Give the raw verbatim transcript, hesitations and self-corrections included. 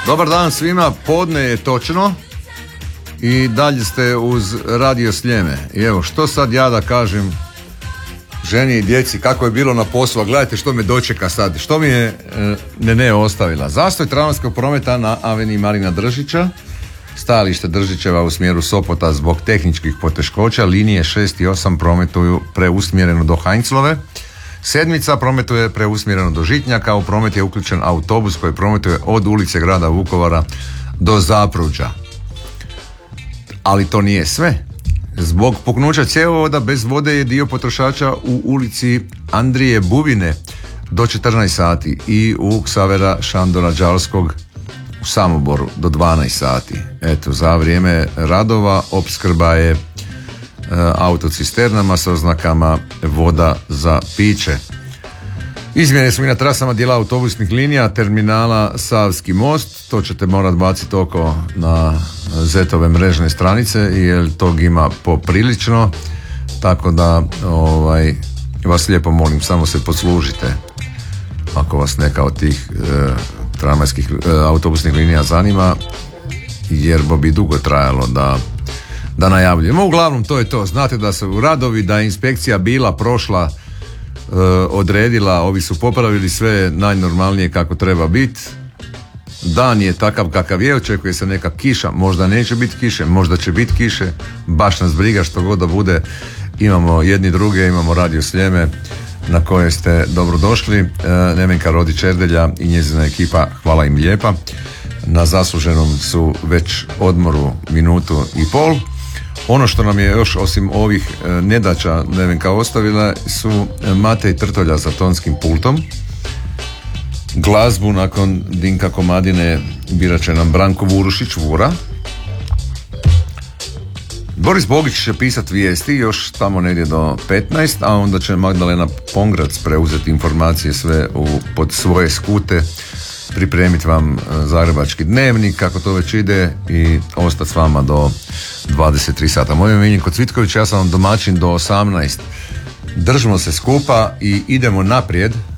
Dobar dan svima, podne je točno i dalje ste uz Radio Sljeme. I evo, što sad ja da kažem ženi i djeci kako je bilo na poslu, a gledajte što me dočeka sad, što mi je e, Nene ostavila. Zastoj tramvajskog prometa na Aveniji Marina Držića, stajalište Držićeva u smjeru Sopota zbog tehničkih poteškoća, linije šest i osam prometuju preusmjereno do Heinzlove. Sedmica prometuje preusmjereno do Žitnjaka, u promet je uključen autobus koji prometuje od ulice grada Vukovara do Zapruđa. Ali to nije sve. Zbog puknuća cjevovoda bez vode je dio potrošača u ulici Andrije Bubine do četrnaest sati i u Ksavera Šandora Đalskog u Samoboru do dvanaest sati. Eto, za vrijeme radova opskrba je autocisternama sa oznakama voda za piće. Izmjene su i na trasama dijela autobusnih linija terminala Savski most, to ćete morati baciti oko na Zetove mrežne stranice jer tog ima poprilično, tako da ovaj, vas lijepo molim, samo se poslužite ako vas neka od tih e, tramvajskih e, autobusnih linija zanima, jer bi dugo trajalo da da najavljujemo. Uglavnom to je to. Znate da su radovi, da je inspekcija bila prošla, e, odredila, ovi su popravili sve najnormalnije kako treba biti. Dan je takav kakav je, očekuje se neka kiša, možda neće biti kiše, možda će biti kiše, baš nas briga, što god da bude. Imamo jedni druge, imamo Radio Sljeme na koje ste dobrodošli. E, Nevenka Rodić-Erdelja i njezina ekipa, hvala im lijepa. Na zasluženom su već odmoru minutu i pol. Ono što nam je još osim ovih e, nedaća Nevenka ostavila su Matej Trtolja za tonskim pultom. Glazbu nakon Dinka Komadine birat će nam Branko Vurušić Vura. Boris Bogić će pisati vijesti još tamo negdje do petnaest, a onda će Magdalena Pongrac preuzeti informacije sve u, pod svoje skute, pripremiti vam Zagrebački dnevnik kako to već ide i ostati s vama do dvadeset tri sata. Moje ime je Miljenko Cvitković, ja sam vam domaćin do osamnaest. Držimo se skupa i idemo naprijed.